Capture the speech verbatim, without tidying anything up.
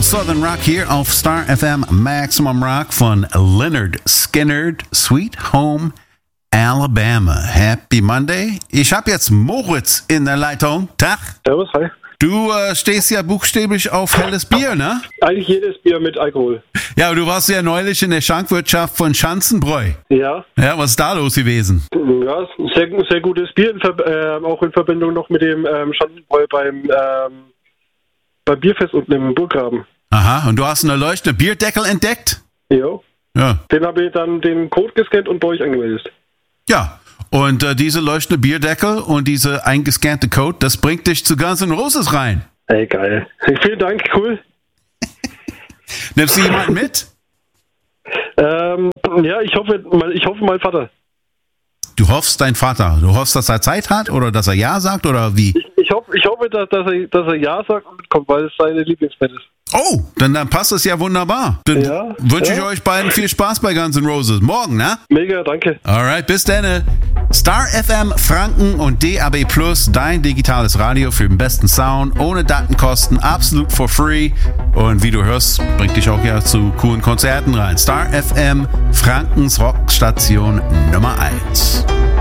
Southern Rock hier auf Star F M Maximum Rock von Lynyrd Skynyrd, Sweet Home Alabama. Happy Monday. Ich habe jetzt Moritz in der Leitung. Tag. Servus, hi. Du äh, stehst ja buchstäblich auf helles Bier, ne? Eigentlich jedes Bier mit Alkohol. Ja, aber du warst ja neulich in der Schankwirtschaft von Schanzenbräu. Ja. Ja, was ist da los gewesen? Ja, sehr, sehr gutes Bier, in Ver- äh, auch in Verbindung noch mit dem ähm, Schanzenbräu beim, ähm, beim Bierfest unten im Burggraben. Aha, und du hast einen leuchtenden Bierdeckel entdeckt? Jo. Ja. Den habe ich dann den Code gescannt und bei euch angemeldet. Ja, und äh, diese leuchtende Bierdeckel und diese eingescannte Code, das bringt dich zu Guns N' Roses rein. Ey, geil. Vielen Dank, cool. Nimmst du jemanden mit? Ähm, ja, ich hoffe, ich hoffe, mein Vater. Du hoffst, dein Vater, du hoffst, dass er Zeit hat oder dass er Ja sagt oder wie? Ich, ich hoffe, ich hoffe dass, dass, er, dass er Ja sagt und mitkommt, weil es seine Lieblingsband ist. Oh, dann, dann passt es ja wunderbar. Dann Ja, wünsche ich ja. euch beiden viel Spaß bei Guns N' Roses. Morgen, ne? Mega, danke. Alright, bis dann. Star F M Franken und D A B Plus, dein digitales Radio für den besten Sound, ohne Datenkosten, absolut for free. Und wie du hörst, bringt dich auch ja zu coolen Konzerten rein. Star F M, Frankens Rockstation Nummer eins.